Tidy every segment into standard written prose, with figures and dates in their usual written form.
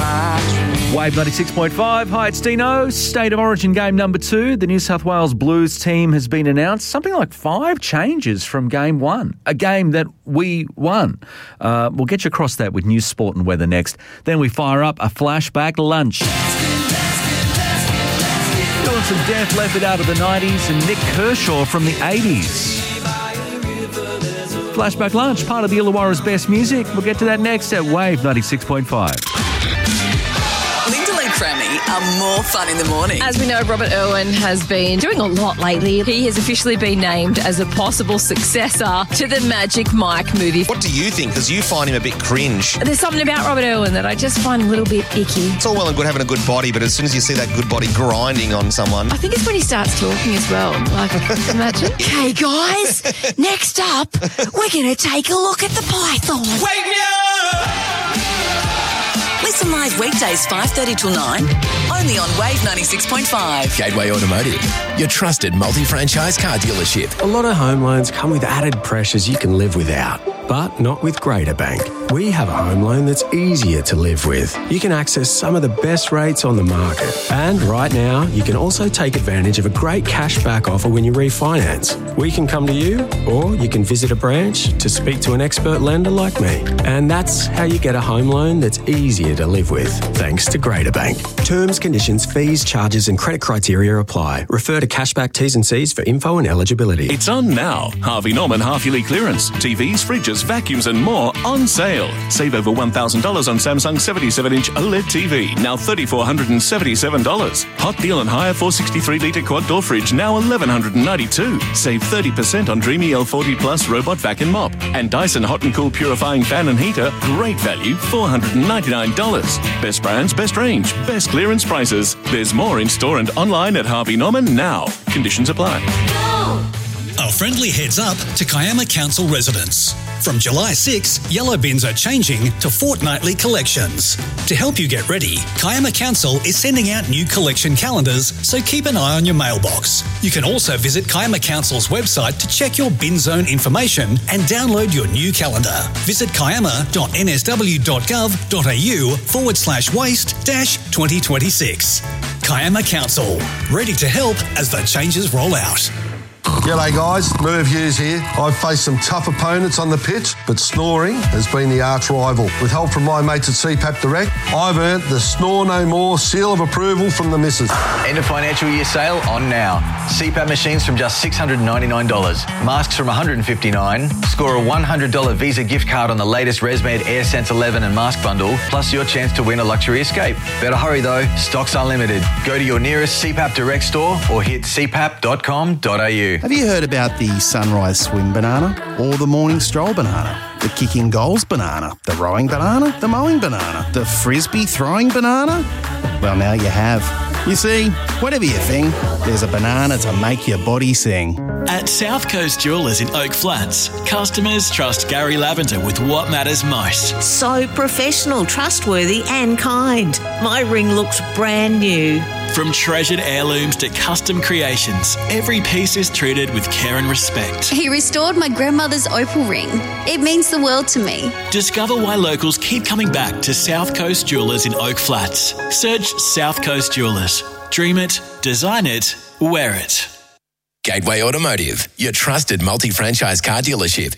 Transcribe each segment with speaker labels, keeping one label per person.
Speaker 1: Wave 96.5. Hi, it's Dino. State of Origin game number 2. The New South Wales Blues team has been announced. Something like 5 changes from game 1. A game that we won. We'll get you across that with news, sport and weather next. Then we fire up a flashback lunch. Doing some Def Leppard out of the 90s and Nick Kershaw from the 80s. Flashback lunch, part of the Illawarra's best music. We'll get to that next at Wave 96.5.
Speaker 2: Are more fun in the morning.
Speaker 3: As we know, Robert Irwin has been doing a lot lately. He has officially been named as a possible successor to the Magic Mike movie.
Speaker 4: What do you think? Because you find him a bit cringe.
Speaker 3: There's something about Robert Irwin that I just find a little bit icky.
Speaker 4: It's all well and good having a good body, but as soon as you see that good body grinding on someone...
Speaker 3: I think it's when he starts talking as well. Like, imagine.
Speaker 2: Hey, guys, next up, we're going to take a look at the python.
Speaker 4: Wake me up!
Speaker 2: Listen live weekdays 5:30 till 9, only on Wave 96.5.
Speaker 5: Gateway Automotive, your trusted multi-franchise car dealership.
Speaker 6: A lot of home loans come with added pressures you can live without, but not with Greater Bank. We have a home loan that's easier to live with. You can access some of the best rates on the market. And right now, you can also take advantage of a great cashback offer when you refinance. We can come to you, or you can visit a branch to speak to an expert lender like me. And that's how you get a home loan that's easier to live with, thanks to Greater Bank. Terms, conditions, fees, charges and credit criteria apply. Refer to cashback T's and C's for info and eligibility.
Speaker 7: It's on now. Harvey Norman half-yearly clearance. TVs, fridges, vacuums and more on sale. Save over $1,000 on Samsung 77-inch OLED TV, now $3,477. Hot deal on hire 463-litre quad-door fridge, now $1,192. Save 30% on Dreamy L40 Plus robot vac and mop. And Dyson Hot and Cool purifying fan and heater, great value, $499. Best brands, best range, best clearance prices. There's more in store and online at Harvey Norman now. Conditions apply.
Speaker 8: A friendly heads up to Kiama Council residents. From July 6, yellow bins are changing to fortnightly collections. To help you get ready, Kiama Council is sending out new collection calendars, so keep an eye on your mailbox. You can also visit Kiama Council's website to check your bin zone information and download your new calendar. Visit kiama.nsw.gov.au/waste-2026. Kiama Council, ready to help as the changes roll out.
Speaker 9: G'day guys, Merv Hughes here. I've faced some tough opponents on the pitch, but snoring has been the arch rival. With help from my mates at CPAP Direct, I've earned the Snore No More seal of approval from the missus.
Speaker 10: End of financial year sale on now. CPAP machines from just $699. Masks from $159. Score a $100 Visa gift card on the latest ResMed AirSense 11 and mask bundle, plus your chance to win a luxury escape. Better hurry though, stocks are limited. Go to your nearest CPAP Direct store or hit cpap.com.au.
Speaker 11: Have you heard about the sunrise swim banana or the morning stroll banana? The kicking goals banana, the rowing banana, the mowing banana, the frisbee throwing banana? Well, now you have. You see, whatever your thing, there's a banana to make your body sing.
Speaker 12: At South Coast Jewellers in Oak Flats, customers trust Gary Lavender with what matters most.
Speaker 13: So professional, trustworthy and kind. My ring looks brand new.
Speaker 12: From treasured heirlooms to custom creations, every piece is treated with care and respect.
Speaker 14: He restored my grandmother's opal ring. It means the world to me.
Speaker 12: Discover why locals keep coming back to South Coast Jewellers in Oak Flats. Search South Coast Jewellers. Dream it, design it, wear it.
Speaker 5: Gateway Automotive, your trusted multi-franchise car dealership.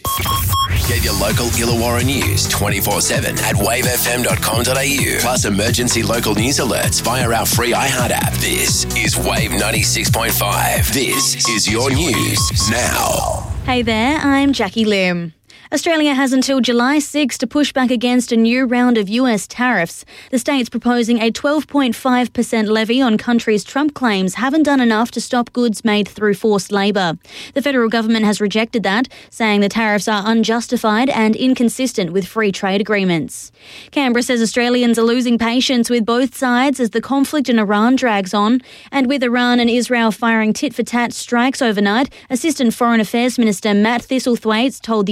Speaker 5: Get your local Illawarra news 24/7 at wavefm.com.au. Plus emergency local news alerts via our free iHeart app. This is Wave 96.5. This is your news now.
Speaker 15: Hey there, I'm Jackie Lim. Australia has until July 6 to push back against a new round of US tariffs. The state's proposing a 12.5% levy on countries Trump claims haven't done enough to stop goods made through forced labour. The federal government has rejected that, saying the tariffs are unjustified and inconsistent with free trade agreements. Canberra says Australians are losing patience with both sides as the conflict in Iran drags on. And with Iran and Israel firing tit-for-tat strikes overnight, Assistant Foreign Affairs Minister Matt Thistlethwaite told the ABC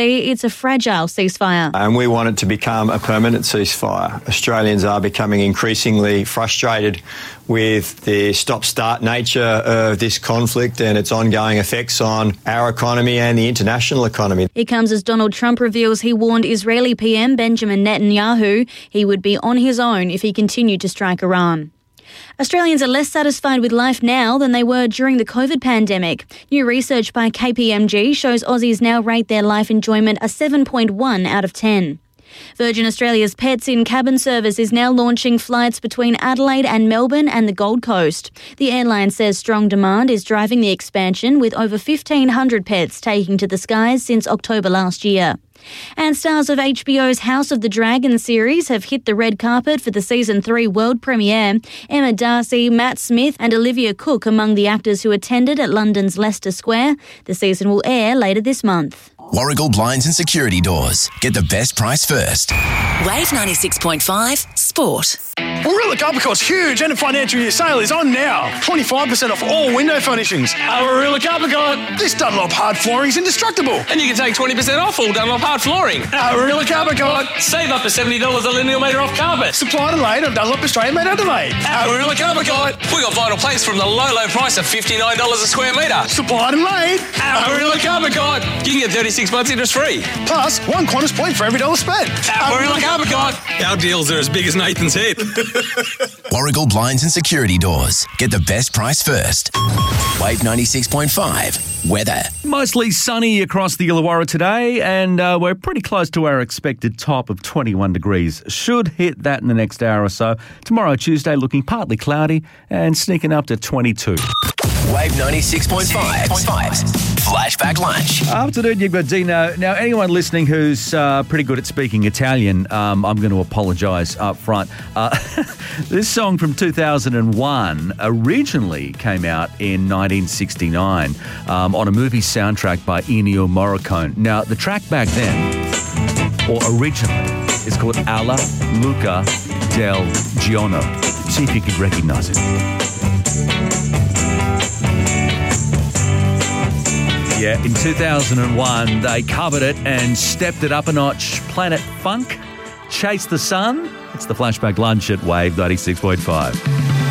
Speaker 15: DRC, it's a fragile ceasefire.
Speaker 16: And we want it to become a permanent ceasefire. Australians are becoming increasingly frustrated with the stop-start nature of this conflict and its ongoing effects on our economy and the international economy.
Speaker 15: It comes as Donald Trump reveals he warned Israeli PM Benjamin Netanyahu he would be on his own if he continued to strike Iran. Australians are less satisfied with life now than they were during the COVID pandemic. New research by KPMG shows Aussies now rate their life enjoyment a 7.1 out of 10. Virgin Australia's Pets in Cabin service is now launching flights between Adelaide and Melbourne and the Gold Coast. The airline says strong demand is driving the expansion, with over 1,500 pets taking to the skies since October last year. And stars of HBO's House of the Dragon series have hit the red carpet for the Season 3 world premiere. Emma Darcy, Matt Smith and Olivia Cooke among the actors who attended at London's Leicester Square. The season will air later this month.
Speaker 5: Warragul Blinds and Security Doors. Get the best price first.
Speaker 2: Wave 96.5 Sport.
Speaker 17: Warilla Carpet's huge end of financial year sale is on now. 25% off all window furnishings. Warilla Carpet. This Dunlop hard flooring is indestructible.
Speaker 18: And you can take 20% off all Dunlop hard flooring.
Speaker 17: Warilla Carpet.
Speaker 18: Save up to $70 a linear metre off carpet.
Speaker 17: Supplied and laid on Dunlop Australia made Adelaide.
Speaker 18: Warilla Carpet. We got vinyl plates from the low price of $59 a square metre.
Speaker 17: Supplied and laid.
Speaker 18: Warilla Carpet. You can get 36 months interest free.
Speaker 17: Plus, $1 Qantas point for every $1 spent.
Speaker 18: Warilla Carpet. Our deals are as big as Nathan's head.
Speaker 5: Warragul Blinds and Security Doors. Get the best price first. Wave 96.5 weather.
Speaker 1: Mostly sunny across the Illawarra today, and we're pretty close to our expected top of 21 degrees. Should hit that in the next hour or so. Tomorrow, Tuesday, looking partly cloudy and sneaking up to 22.
Speaker 5: Wave 96.5. Flashback Lunch.
Speaker 1: Afternoon, you've got Dino. Now, anyone listening who's pretty good at speaking Italian, I'm going to apologise up front. This song from 2001 originally came out in 1969 on a movie soundtrack by Ennio Morricone. Now, the track back then, or originally, is called Alla Luca del Giorno. See if you could recognise it. Yeah, in 2001, they covered it and stepped it up a notch. Planet Funk, Chase the Sun. It's the Flashback Lunch at Wave 96.5.